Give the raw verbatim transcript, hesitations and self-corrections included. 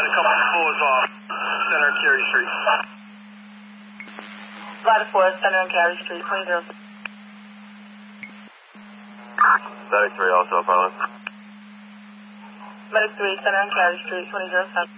a couple of fours off Center and Carey Street. Flight four, Center and Carey Street, twenty zero seven. Medic three also, pilot. Medic three, Center and Carey Street, twenty zero seven.